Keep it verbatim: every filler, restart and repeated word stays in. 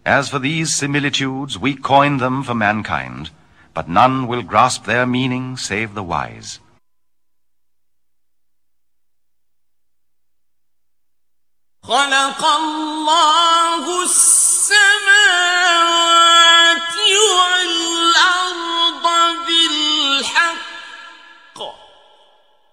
As for these similitudes, we coined them for mankind, but none will grasp their meaning save the wise. خلق الله السماوات